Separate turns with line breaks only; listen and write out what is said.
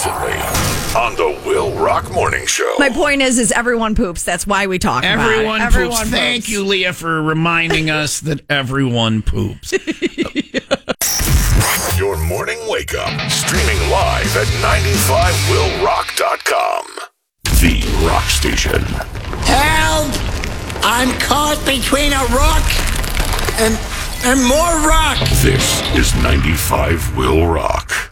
consistently on the Will Rock Morning Show.
My point is everyone poops. That's why we talk about it.
Everyone poops. Thank you, Leah, for reminding us that everyone poops.
Your morning wake up, streaming live at 95willrock.com. The Rock Station.
Help! I'm caught between a rock and more rock.
This is 95 Will Rock.